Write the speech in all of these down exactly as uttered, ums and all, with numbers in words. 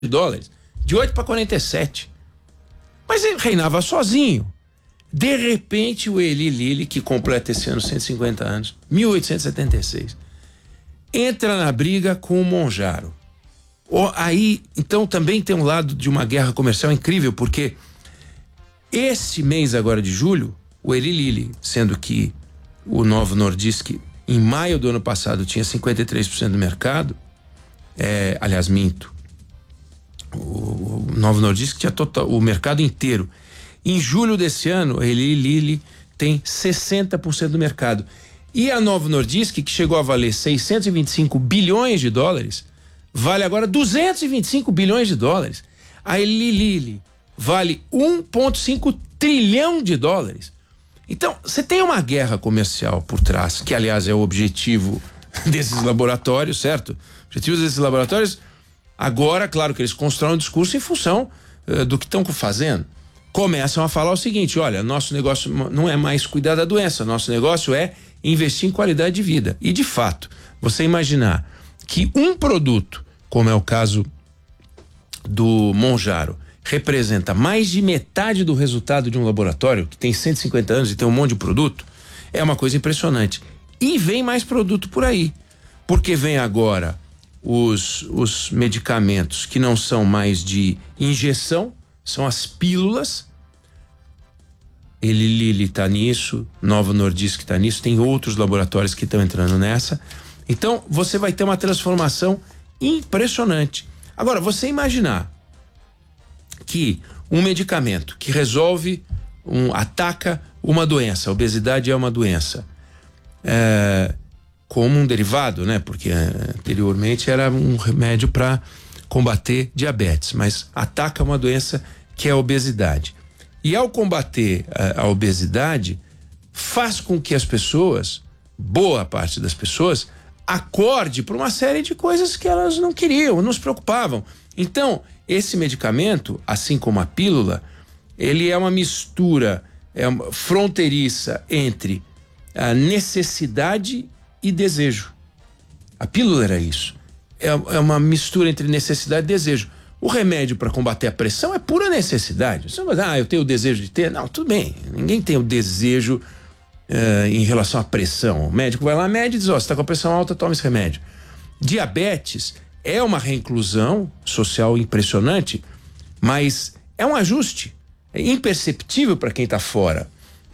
de dólares, de oito para quarenta e sete. Mas ele reinava sozinho. De repente, o Eli Lilly, que completa esse ano cento e cinquenta anos, mil oitocentos e setenta e seis, entra na briga com o Mounjaro. Aí, então, também tem um lado de uma guerra comercial incrível, porque esse mês agora de julho, o Eli Lilly, sendo que o Novo Nordisk, em maio do ano passado, tinha cinquenta e três por cento do mercado, é, aliás, minto, o, o Novo Nordisk tinha total, o mercado inteiro. Em julho desse ano, a Eli Lilly tem sessenta por cento do mercado. E a Novo Nordisk, que chegou a valer seiscentos e vinte e cinco bilhões de dólares, vale agora duzentos e vinte e cinco bilhões de dólares. A Eli Lilly vale um vírgula cinco trilhão de dólares. Então, você tem uma guerra comercial por trás, que aliás é o objetivo desses laboratórios, certo? O objetivo desses laboratórios, agora, claro que eles constroem um discurso em função uh, do que estão fazendo. Começam a falar o seguinte: olha, nosso negócio não é mais cuidar da doença, nosso negócio é investir em qualidade de vida. E de fato, você imaginar que um produto, como é o caso do Mounjaro, representa mais de metade do resultado de um laboratório que tem cento e cinquenta anos e tem um monte de produto, é uma coisa impressionante. E vem mais produto por aí, porque vem agora os, os medicamentos que não são mais de injeção, são as pílulas. Eli Lilly está nisso, Novo Nordisk está nisso, tem outros laboratórios que estão entrando nessa. Então você vai ter uma transformação impressionante. Agora, você imaginar que um medicamento que resolve, um, ataca uma doença, a obesidade é uma doença, é, como um derivado, né? Porque anteriormente era um remédio para combater diabetes, mas ataca uma doença que é a obesidade. E ao combater a, a obesidade, faz com que as pessoas, boa parte das pessoas, acorde para uma série de coisas que elas não queriam, não se preocupavam. Então, esse medicamento, assim como a pílula, ele é uma mistura é uma fronteiriça entre a necessidade e desejo. A pílula era isso. É, é uma mistura entre necessidade e desejo. O remédio para combater a pressão é pura necessidade. Você não vai dizer, ah, eu tenho o desejo de ter. Não, tudo bem. Ninguém tem o desejo uh, em relação à pressão. O médico vai lá, mede e diz, ó, oh, você está com a pressão alta, toma esse remédio. Diabetes é uma reinclusão social impressionante, mas é um ajuste. É imperceptível para quem está fora.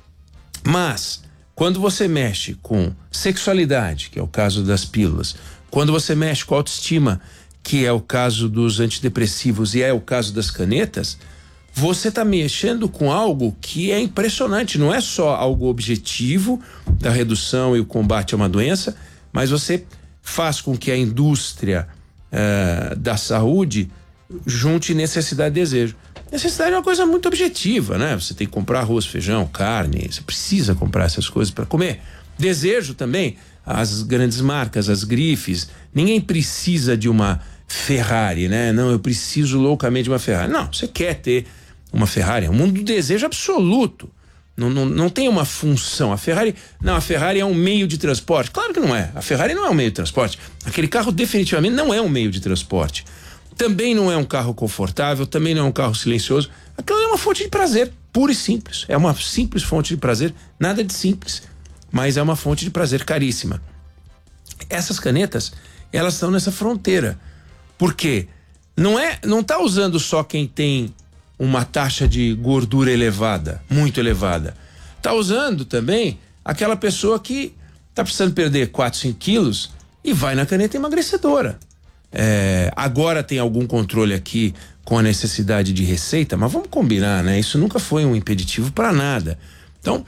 Mas, quando você mexe com sexualidade, que é o caso das pílulas, quando você mexe com autoestima, que é o caso dos antidepressivos e é o caso das canetas, você está mexendo com algo que é impressionante. Não é só algo objetivo da redução e o combate a uma doença, mas você faz com que a indústria uh, da saúde junte necessidade e desejo. Necessidade é uma coisa muito objetiva, né? Você tem que comprar arroz, feijão, carne, você precisa comprar essas coisas para comer. Desejo também, as grandes marcas, as grifes, ninguém precisa de uma Ferrari, né? Não, eu preciso loucamente de uma Ferrari. Não, você quer ter uma Ferrari, é um mundo do desejo absoluto. Não, não, não tem uma função. A Ferrari, não, a Ferrari é um meio de transporte. Claro que não é. A Ferrari não é um meio de transporte. Aquele carro definitivamente não é um meio de transporte. Também não é um carro confortável, também não é um carro silencioso. Aquilo é uma fonte de prazer, pura e simples. É uma simples fonte de prazer, nada de simples, mas é uma fonte de prazer caríssima. Essas canetas, elas estão nessa fronteira. Por quê? Não é, não tá usando só quem tem uma taxa de gordura elevada, muito elevada. Tá usando também aquela pessoa que tá precisando perder quatro, cinco quilos e vai na caneta emagrecedora. É, agora tem algum controle aqui com a necessidade de receita, mas vamos combinar, né? Isso nunca foi um impeditivo para nada. Então,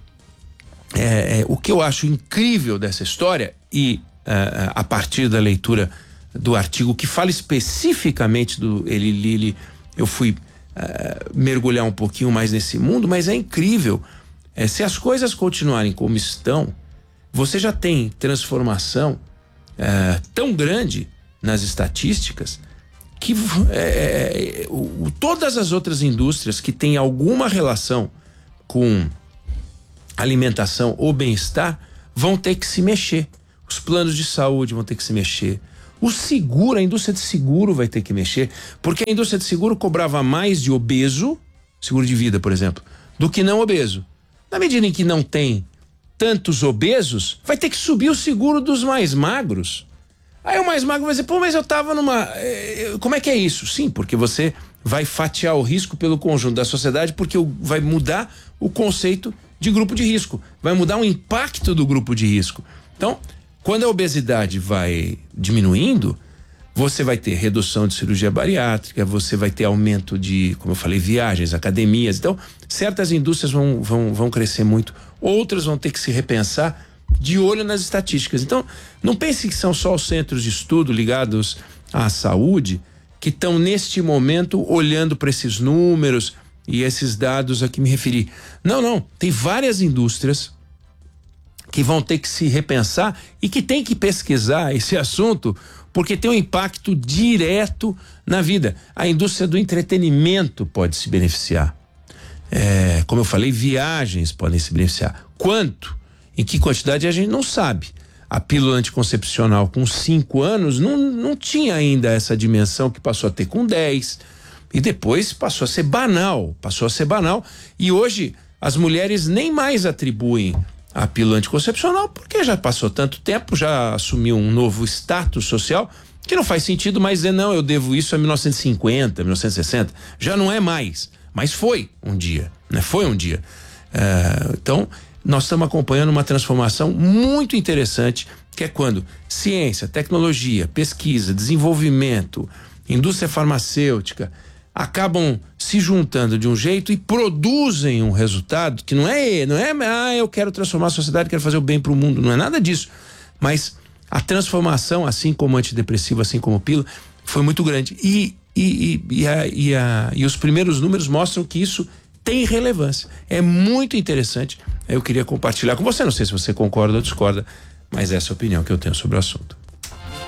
é, é, o que eu acho incrível dessa história, e uh, a partir da leitura do artigo que fala especificamente do Eli Lilly, eu fui uh, mergulhar um pouquinho mais nesse mundo, mas é incrível. É, se as coisas continuarem como estão, você já tem transformação uh, tão grande nas estatísticas que é, é, o, todas as outras indústrias que têm alguma relação com alimentação ou bem-estar vão ter que se mexer. Os planos de saúde vão ter que se mexer. O seguro, a indústria de seguro vai ter que mexer, porque a indústria de seguro cobrava mais de obeso, seguro de vida, por exemplo, do que não obeso. Na medida em que não tem tantos obesos, vai ter que subir o seguro dos mais magros. Aí o mais magro vai dizer, pô, mas eu tava numa... Eh, como é que é isso? Sim, porque você vai fatiar o risco pelo conjunto da sociedade, porque vai mudar o conceito de grupo de risco, vai mudar o impacto do grupo de risco. Então, quando a obesidade vai diminuindo, você vai ter redução de cirurgia bariátrica, você vai ter aumento de, como eu falei, viagens, academias. Então, certas indústrias vão, vão, vão crescer muito, outras vão ter que se repensar de olho nas estatísticas. Então, não pense que são só os centros de estudo ligados à saúde que estão neste momento olhando para esses números e esses dados a que me referi. Não, não. Tem várias indústrias que vão ter que se repensar e que tem que pesquisar esse assunto, porque tem um impacto direto na vida. A indústria do entretenimento pode se beneficiar. É, como eu falei, viagens podem se beneficiar. Quanto? Em que quantidade a gente não sabe. A pílula anticoncepcional com cinco anos não, não tinha ainda essa dimensão que passou a ter com dez. E depois passou a ser banal. Passou a ser banal. E hoje as mulheres nem mais atribuem a pílula anticoncepcional porque já passou tanto tempo, já assumiu um novo status social que não faz sentido mais dizer, não, eu devo isso a mil novecentos e cinquenta, mil novecentos e sessenta. Já não é mais. Mas foi um dia. Né? Foi um dia. É, então... Nós estamos acompanhando uma transformação muito interessante, que é quando ciência, tecnologia, pesquisa, desenvolvimento, indústria farmacêutica acabam se juntando de um jeito e produzem um resultado que não é, não é, ah, eu quero transformar a sociedade, quero fazer o bem para o mundo, não é nada disso. Mas a transformação, assim como antidepressivo, assim como pílula, foi muito grande. E, e, e, e, a, e, a, e os primeiros números mostram que isso tem relevância. É muito interessante. Eu queria compartilhar com você, não sei se você concorda ou discorda, mas essa é a opinião que eu tenho sobre o assunto.